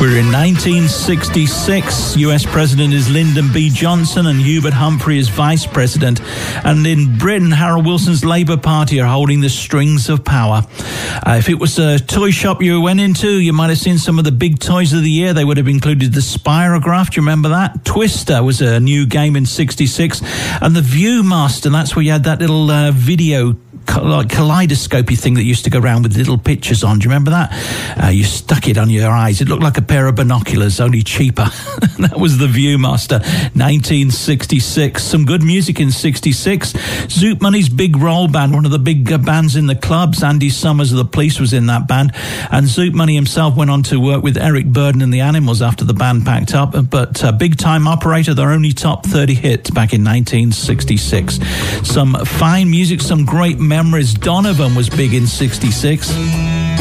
We're in 1966. US President is Lyndon B. Johnson and Hubert Humphrey is Vice President. And in Britain, Harold Wilson's Labour Party are holding the strings of power. If it was a toy shop you went into, you might have seen some of the big toys of the year. They would have included the Spirograph. Do you remember that? Twister was a new game in 66. And the Viewmaster, that's where you had that little video like kaleidoscopy thing that used to go around with little pictures on. Do you remember that? You stuck it on your eyes. It looked like a pair of binoculars, only cheaper. That was the Viewmaster, 1966. Some good music in 66. Zoot Money's Big Roll Band, one of the big bands in the clubs. Andy Summers of the Police was in that band. And Zoot Money himself went on to work with Eric Burdon and the Animals after the band packed up. But Big Time Operator, their only top 30 hit back in 1966. Some fine music, some great memories. Donovan was big in 66.